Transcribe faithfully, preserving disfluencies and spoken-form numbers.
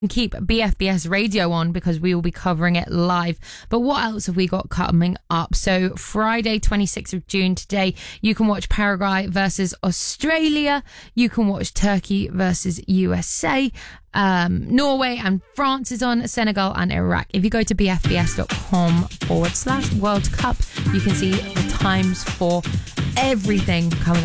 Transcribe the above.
Keep B F B S radio on because we will be covering it live. But what else have we got coming up? So Friday, twenty-sixth of June, today, you can watch Paraguay versus Australia. You can watch Turkey versus U S A. Um, Norway and France is on, Senegal and Iraq. If you go to bfbs.com forward slash World Cup, you can see the times for everything coming